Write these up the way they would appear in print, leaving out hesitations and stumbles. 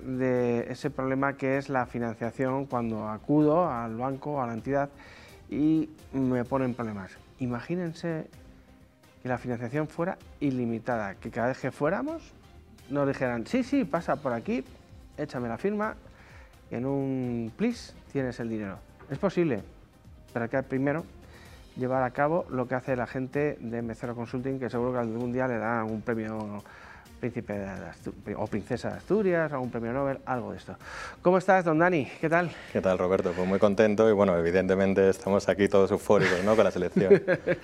de ese problema que es la financiación cuando acudo al banco, a la entidad y me ponen problemas. Imagínense que la financiación fuera ilimitada, que cada vez que fuéramos nos dijeran, sí, sí, pasa por aquí, échame la firma, y en un plis tienes el dinero. Es posible, pero hay que primero llevar a cabo lo que hace la gente de M0 Consulting, que seguro que algún día le dan un premio Príncipe o Princesa de Asturias, algún premio Nobel, algo de esto. ¿Cómo estás, don Dani? ¿Qué tal? ¿Qué tal, Roberto? Pues muy contento y bueno, evidentemente estamos aquí todos eufóricos, ¿no?, con la selección.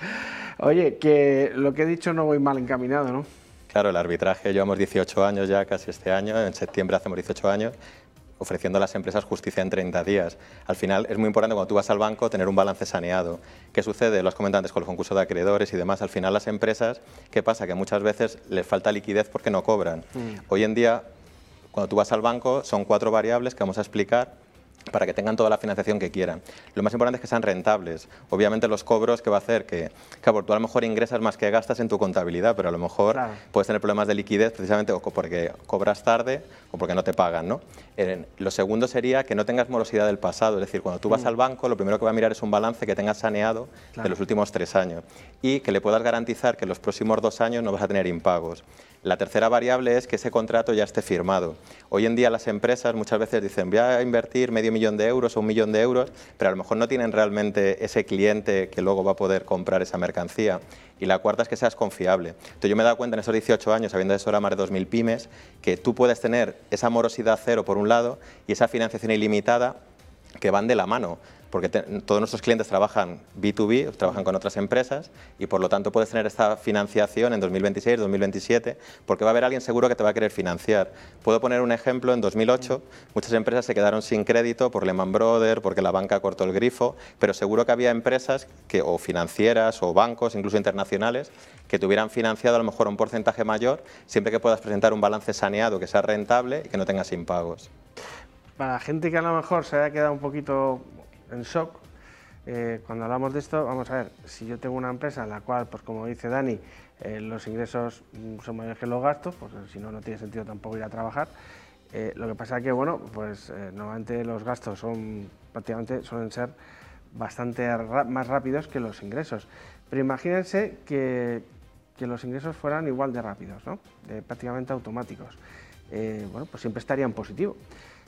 Oye, que lo que he dicho no voy mal encaminado, ¿no? Claro, el arbitraje, llevamos 18 años ya, casi este año, en septiembre hacemos 18 años, ofreciendo a las empresas justicia en 30 días. Al final es muy importante cuando tú vas al banco tener un balance saneado. ¿Qué sucede? Lo has comentado antes con los concursos de acreedores y demás. Al final las empresas, ¿qué pasa? Que muchas veces les falta liquidez porque no cobran. Hoy en día, cuando tú vas al banco, son 4 variables que vamos a explicar para que tengan toda la financiación que quieran. Lo más importante es que sean rentables. Obviamente los cobros que va a hacer que, claro, tú a lo mejor ingresas más que gastas en tu contabilidad, pero a lo mejor puedes tener problemas de liquidez precisamente o porque cobras tarde o porque no te pagan, ¿no? Lo segundo sería que no tengas morosidad del pasado, es decir, cuando tú vas al banco lo primero que va a mirar es un balance que tengas saneado de los últimos 3 años y que le puedas garantizar que en los próximos 2 años no vas a tener impagos. La tercera variable es que ese contrato ya esté firmado. Hoy en día las empresas muchas veces dicen voy a invertir $500,000 o $1.000.000, pero a lo mejor no tienen realmente ese cliente que luego va a poder comprar esa mercancía. Y la cuarta es que seas confiable. Entonces yo me he dado cuenta en esos 18 años, habiendo asesorado más de 2.000 pymes, que tú puedes tener esa morosidad cero por un lado y esa financiación ilimitada que van de la mano. Porque todos nuestros clientes trabajan B2B, trabajan con otras empresas y por lo tanto puedes tener esta financiación en 2026, 2027, porque va a haber alguien seguro que te va a querer financiar. Puedo poner un ejemplo, en 2008 muchas empresas se quedaron sin crédito por Lehman Brothers, porque la banca cortó el grifo, pero seguro que había empresas o financieras o bancos, incluso internacionales, que te hubieran financiado a lo mejor un porcentaje mayor, siempre que puedas presentar un balance saneado que sea rentable y que no tengas impagos. Para la gente que a lo mejor se haya quedado un poquito en shock, cuando hablamos de esto, vamos a ver, si yo tengo una empresa en la cual, pues como dice Dani, los ingresos son mayores que los gastos, pues si no, no tiene sentido tampoco ir a trabajar. Lo que pasa es que, bueno, pues normalmente los gastos prácticamente suelen ser bastante más rápidos que los ingresos. Pero imagínense que los ingresos fueran igual de rápidos, ¿no? Prácticamente automáticos. Bueno, pues siempre estaría en positivo.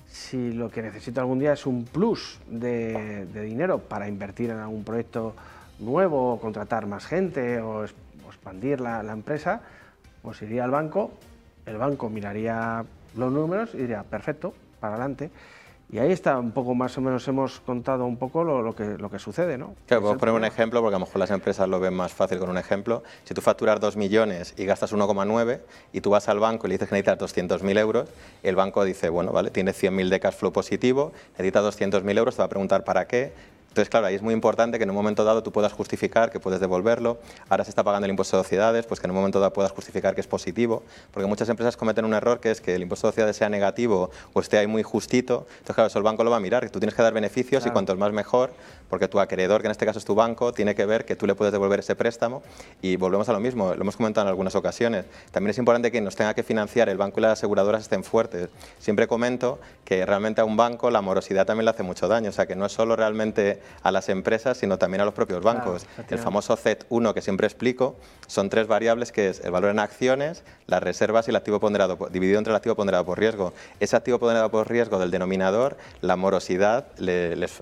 Si lo que necesito algún día es un plus de dinero para invertir en algún proyecto nuevo, o contratar más gente o expandir la empresa, pues iría al banco, el banco miraría los números y diría, perfecto, para adelante. Y ahí está un poco, más o menos hemos contado un poco lo que sucede, ¿no? Claro, podemos poner un ejemplo porque a lo mejor las empresas lo ven más fácil con un ejemplo. Si tú facturas 2 millones y gastas 1,9 y tú vas al banco y le dices que necesitas 200.000 euros, el banco dice, bueno, vale, tienes 100.000 de cash flow positivo, necesitas 200.000 euros, te va a preguntar para qué. Entonces, claro, ahí es muy importante que en un momento dado tú puedas justificar que puedes devolverlo. Ahora se está pagando el impuesto de sociedades, pues que en un momento dado puedas justificar que es positivo, porque muchas empresas cometen un error que es que el impuesto de sociedades sea negativo o esté ahí muy justito. Entonces, claro, eso el banco lo va a mirar, que tú tienes que dar beneficios y cuantos más mejor, porque tu acreedor, que en este caso es tu banco, tiene que ver que tú le puedes devolver ese préstamo y volvemos a lo mismo, lo hemos comentado en algunas ocasiones. También es importante que nos tenga que financiar el banco y las aseguradoras estén fuertes. Siempre comento que realmente a un banco la morosidad también le hace mucho daño, o sea que no es solo realmente a las empresas, sino también a los propios bancos. El famoso Z1 que siempre explico, son 3 variables que es el valor en acciones, las reservas y el activo ponderado, dividido entre el activo ponderado por riesgo. Ese activo ponderado por riesgo del denominador, la morosidad les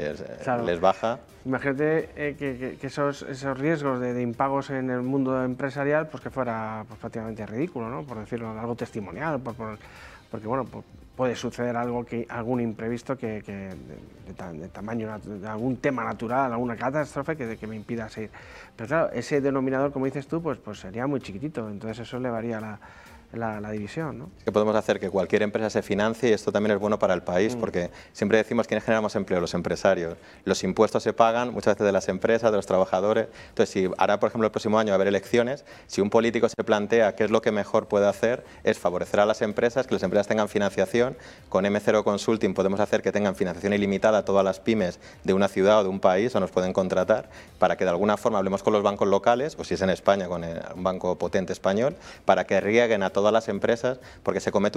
baja. Imagínate que esos riesgos de impagos en el mundo empresarial, pues que fuera pues, prácticamente ridículo, ¿no? Por decirlo, algo testimonial, porque bueno, puede suceder algún imprevisto de tamaño, de algún tema natural, alguna catástrofe que me impida seguir. Pero claro, ese denominador, como dices tú, pues sería muy chiquitito, entonces eso elevaría la división, ¿no? Es que podemos hacer que cualquier empresa se financie y esto también es bueno para el país, porque siempre decimos quiénes generan más empleo, los empresarios. Los impuestos se pagan muchas veces de las empresas, de los trabajadores. Entonces, si ahora, por ejemplo, el próximo año va a haber elecciones, si un político se plantea qué es lo que mejor puede hacer, es favorecer a las empresas, que las empresas tengan financiación. Con M0 Consulting podemos hacer que tengan financiación ilimitada a todas las pymes de una ciudad o de un país, o nos pueden contratar, para que de alguna forma hablemos con los bancos locales, o si es en España, con un banco potente español, para que rieguen a todas las empresas, porque se comete